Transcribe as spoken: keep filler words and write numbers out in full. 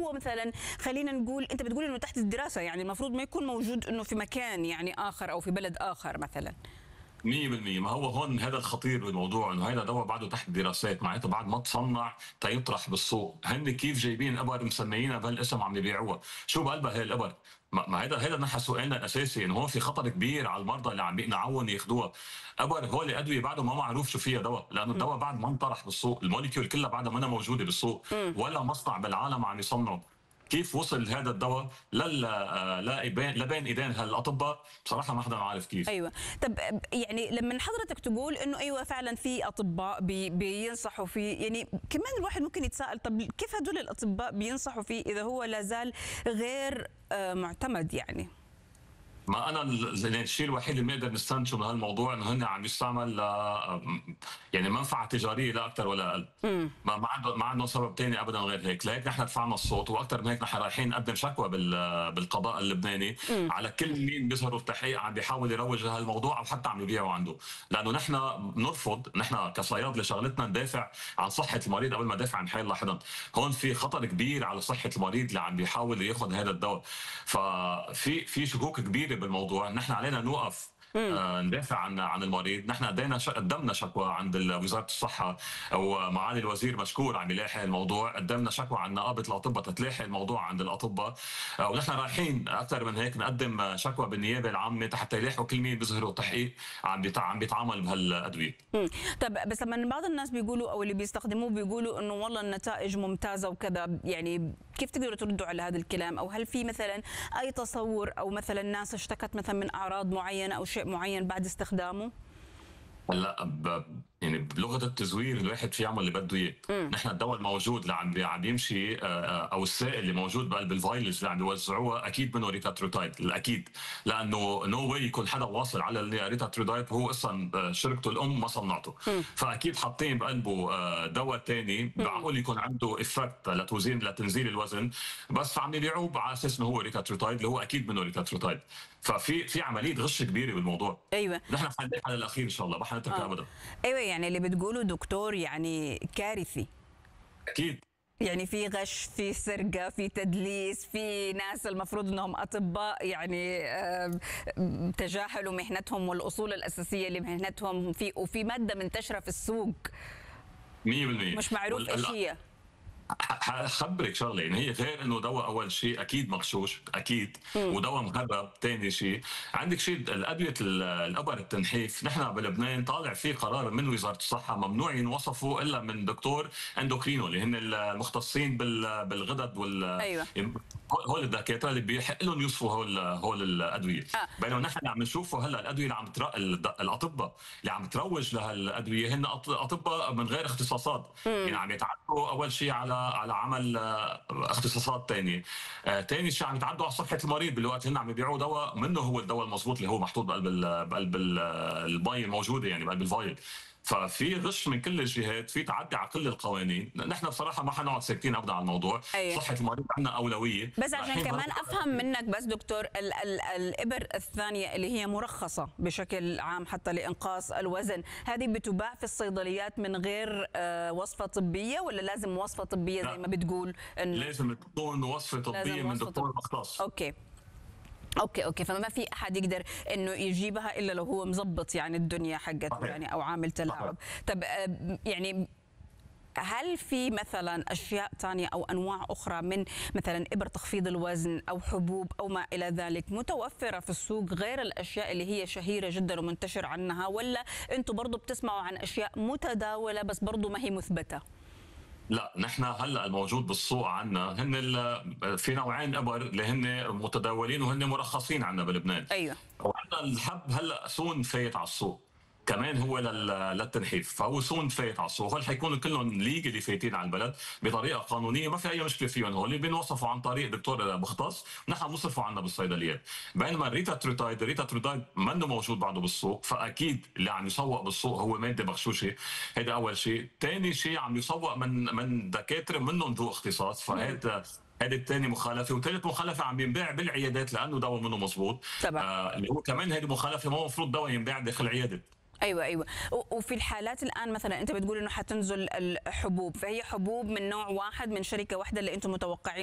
هو مثلا خلينا نقول انت بتقول انه تحت الدراسه، يعني المفروض ما يكون موجود انه في مكان يعني اخر او في بلد اخر مثلا؟ مية بالمية. ما هو هون هذا الخطير بالموضوع، انه هذا دواء بعده تحت الدراسات، معناته بعد ما تصنع تيطرح بالسوق. هن كيف جايبين ابر مسميينها بهالاسم عم يبيعوها؟ شو بقلبها هي الابر؟ ما هذا هذا نحن سؤالنا الاساسي، انه هون في خطر كبير على المرضى اللي عم يقنعون ياخذوها. ابر هول ادويه بعده ما معروف شو فيها دواء، لانه الدواء بعد ما انطرح بالسوق، الموليكيول كلها بعدها ما موجوده بالسوق، ولا مصنع بالعالم عم يصنعه. كيف وصل هذا الدواء لل لا بين لبين ايدين هالاطباء؟ بصراحه ما حدا عارف كيف. ايوه. طب يعني لما حضرتك تقول انه ايوه فعلا في اطباء بي بينصحوا فيه، يعني كمان الواحد ممكن يتساءل طب كيف هدول الاطباء بينصحوا فيه اذا هو لا زال غير آه معتمد يعني؟ ما انا الشيء الوحيد اللي بنقدر نستنتجه من هالموضوع انه هن عم يستعمل ل يعني منفعه تجاريه لا اكثر ولا اقل. ما ما عندهم ما عندهم سبب ثاني ابدا غير هيك، لهيك نحن رفعنا الصوت، واكثر من هيك نحن رايحين نقدم شكوى بالقضاء اللبناني مم. على كل مين بيظهروا التحقيق عم بيحاول يروج لهالموضوع او حتى عم يبيعوا عنده، لانه نحن بنرفض، نحن كصيادله شغلتنا ندافع عن صحه المريض قبل ما ندافع عن حي الله حدا. هون في خطر كبير على صحه المريض اللي عم بيحاول ياخذ هذا الدواء، ففي في شكوك كبيره بالموضوع. نحن علينا نوقف آه ندافع عن عن المريض. نحن قدينا قدمنا شكوى عند وزاره الصحه، ومعالي الوزير مشكور عم يلاحق الموضوع، قدمنا شكوى عند نقابه الاطباء تتلاحق الموضوع عند الاطباء، آه ونحن رايحين اكثر من هيك نقدم شكوى بالنيابه العامه حتى يلاحقوا كل مين بيظهروا تحقيق عم عم بيتعامل بهالادويه. طب بس لما بعض الناس بيقولوا او اللي بيستخدموه بيقولوا انه والله النتائج ممتازه وكذا، يعني كيف تقدروا تردوا على هذا الكلام؟ او هل في مثلا اي تصور او مثلا ناس اشتكت مثلا من اعراض معينه او شيء معين بعد استخدامه؟ هلا يعني بلغه التزوير الواحد في يعمل اللي بده اياه. نحن الدواء الموجود اللي عم عم يمشي او السائل اللي موجود بقلب الفايلز اللي عم بيوزعوها اكيد منه ريتاتروتايد، الاكيد، لانه نو واي يكون حدا واصل على الريتاتروتايد وهو اصلا شركته الام ما صنعته. م. فاكيد حاطين بقلبه دواء ثاني معقول يكون عنده افكت لتوزين لتنزيل الوزن، بس عم يبيعوه على اساس انه هو ريتاتروتايد اللي هو اكيد منه ريتاتروتايد. ففي في عمليه غش كبيره بالموضوع. ايوه نحن حنلاقي على الاخير ان شاء الله، ما حنترك ابدا. ايوه يعني اللي بتقوله دكتور يعني كارثي. اكيد. يعني في غش، في سرقه، في تدليس، في ناس المفروض انهم اطباء يعني تجاهلوا مهنتهم والاصول الاساسيه لمهنتهم، في وفي ماده منتشره في السوق مية بالمية مش معروف ايش هي. حخبرك شغله، يعني هي غير انه دواء اول شيء اكيد مغشوش اكيد، ودواء مهرب ثاني شيء. عندك شيء الادويه الابر التنحيف، نحن بلبنان طالع فيه قرار من وزاره الصحه ممنوع ينوصفوا الا من دكتور اندوكرينو اللي هن المختصين بالغدد وال أيوة. هول الدكاتره اللي بيحق لهم يوصفوا هول هول الادويه. آه. بينما نحن اللي عم نشوفه هلا الادويه اللي عم تر... الاطباء اللي عم تروج لهالادويه هن اطباء من غير اختصاصات. مم. يعني عم يتعدوا اول شيء على على عمل اختصاصات ثانيه، ثاني شيء عم يتعدوا على صحه المريض بالوقت هن عم يبيعوا دواء منه هو الدواء المضبوط اللي هو محطوط بقلب بقلب المي الموجوده يعني بقلب الفايل. ففي غش من كل الجهات، في تعدي على كل القوانين. نحن بصراحه ما حنقعد ساكتين ابدا على الموضوع. أيوة. صحه المريض عندنا اولويه. بس عشان كمان افهم منك بس دكتور، ال ال الابر الثانيه اللي هي مرخصه بشكل عام حتى لانقاص الوزن، هذه بتباع في الصيدليات من غير آه وصفه طبيه، ولا لازم وصفه طبيه زي ما بتقول؟ إن لازم تكون وصفه طبيه من دكتور مختص. اوكي اوكي اوكي فما في احد يقدر انه يجيبها الا لو هو مظبط يعني الدنيا حقته يعني او عامل تلاعب. طب يعني هل في مثلا اشياء ثانيه او انواع اخرى من مثلا ابر تخفيض الوزن او حبوب او ما الى ذلك متوفره في السوق غير الاشياء اللي هي شهيره جدا ومنتشر عنها، ولا انتم برضه بتسمعوا عن اشياء متداوله بس برضه ما هي مثبته؟ لا نحن هلا الموجود بالسوق عنا هن في نوعين ابر اللي هن متداولين وهن مرخصين عنا بلبنان. ايوه. وعندنا الحب هلا سون فايت على السوق كمان هو للتنحيف، فهو سون فايت على السوق. هول حيكونوا كلهم ليجلي فايتين على البلد بطريقه قانونيه، ما في اي مشكله فيهم. هول اللي بينوصفوا عن طريق دكتور مختص ونحن بنصرفوا عنا بالصيدليات. بينما الريتاتروتايد الريتاتروتايد منه موجود بعده بالسوق، فاكيد اللي عم يسوق بالسوق هو ماده مغشوشه. هذا اول شيء. ثاني شيء عم يسوق من من دكاتره منهم ذو اختصاص، فهذا هذه الثاني مخالفه. وثالث مخالفه عم ينباع بالعيادات لانه دواء منه مضبوط. آه اللي هو كمان هذه مخالفه، ما المفروض دواء ينباع داخل العياده. ايوه ايوه. وفي الحالات الان مثلا انت بتقول انه حتنزل الحبوب، فهي حبوب من نوع واحد من شركه واحده اللي انتم متوقعين